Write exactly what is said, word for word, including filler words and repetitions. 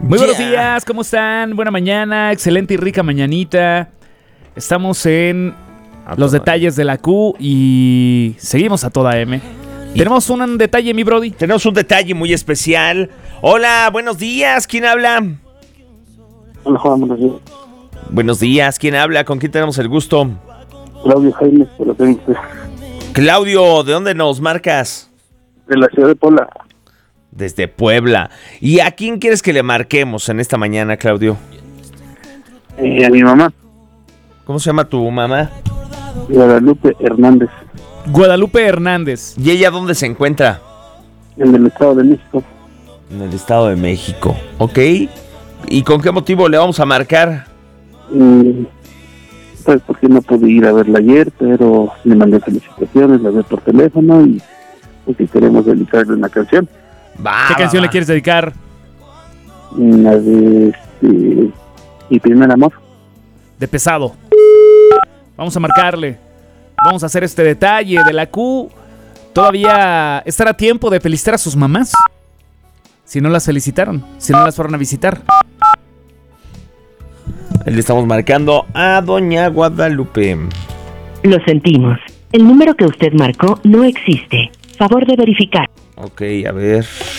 Muy buenos yeah. días, ¿cómo están? Buena mañana, excelente y rica mañanita. Estamos en a los detalles de la Q y seguimos a toda M. Y tenemos un detalle, mi brody. Tenemos un detalle muy especial. Hola, buenos días, ¿quién habla? Hola, Juan, buenos días. Buenos días, ¿quién habla? ¿Con quién tenemos el gusto? Claudio Jaime, por lo tengo usted. Claudio, ¿de dónde nos marcas? De la ciudad de Puebla. Desde Puebla. ¿Y a quién quieres que le marquemos en esta mañana, Claudio? Eh, a mi mamá. ¿Cómo se llama tu mamá? Guadalupe Hernández. Guadalupe Hernández. ¿Y ella dónde se encuentra? En el Estado de México. En el Estado de México, ¿ok? ¿Y con qué motivo le vamos a marcar? Mm, pues porque no pude ir a verla ayer, pero le mandé felicitaciones, la vi por teléfono y pues si queremos dedicarle una canción. Va, ¿Qué va, canción va. le quieres dedicar? La de este, Mi Primer Amor. De Pesado. Vamos a marcarle. Vamos a hacer este detalle de la Q. Todavía estará a tiempo de felicitar a sus mamás. Si no las felicitaron, si no las fueron a visitar. Le estamos marcando a doña Guadalupe. Lo sentimos. El número que usted marcó no existe. Favor de verificar. Ok, a ver.